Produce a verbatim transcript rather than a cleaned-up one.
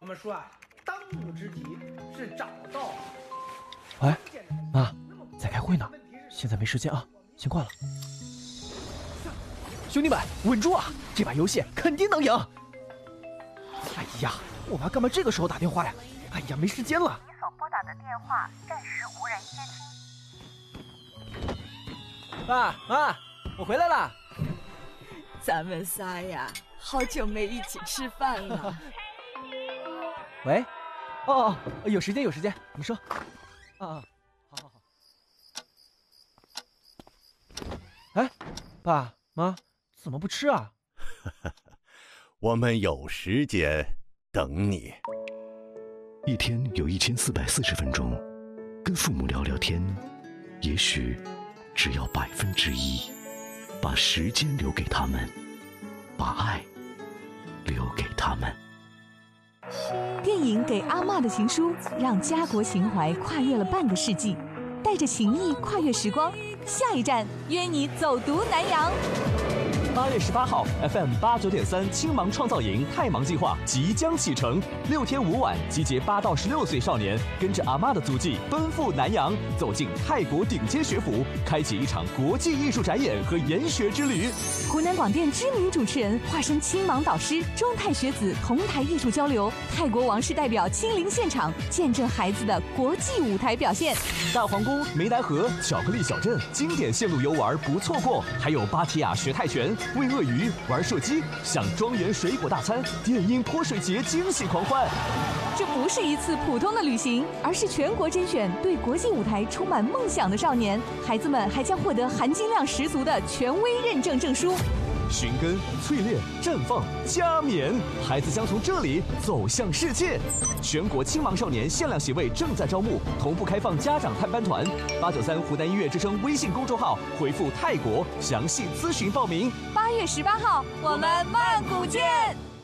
们说啊，当务之急是找到。 喂，妈，在开会呢，现在没时间啊，先挂了。兄弟们，稳住啊！这把游戏肯定能赢。哎呀，我妈干嘛这个时候打电话呀？哎呀，没时间了。 你所拨打的电话暂时无人接听。 爸妈，我回来了。 咱们仨呀，好久没一起吃饭了。 喂，哦哦，有时间有时间，你说。啊啊，好好好。哎，爸妈怎么不吃啊？ 我们有时间等你。 一天有一千四百四十分钟，跟父母聊聊天，也许只要百分之一。把时间留给他们，把爱留给他们。 电影《给阿嬷的情书》让家国情怀跨越了半个世纪，带着情谊跨越时光。下一站，约你走读南洋。 八月十八号 ，F M 八九点三青芒创造营太芒计划即将启程，六天五晚，集结八到十六岁少年，跟着阿嬷的足迹奔赴南洋，走进泰国顶尖学府，开启一场国际艺术展演和研学之旅。 湖南广电知名主持人化身青芒导师，中泰学子同台艺术交流，泰国王室代表亲临现场，见证孩子的国际舞台表现。 大皇宫、湄南河、巧克力小镇，经典线路游玩不错过，还有芭提雅学泰拳。喂鳄鱼、玩射击，享庄园水果大餐，电音泼水节惊喜狂欢。 这不是一次普通的旅行，而是全国甄选对国际舞台充满梦想的少年。孩子们还将获得含金量十足的权威认证证书。 寻根、淬炼、绽放、加冕，孩子将从这里走向世界。全国青芒少年限量席位正在招募，同步开放家长探班团。八九三湖南音乐之声微信公众号回复泰国详细咨询报名。 八月十八号，我们曼谷见。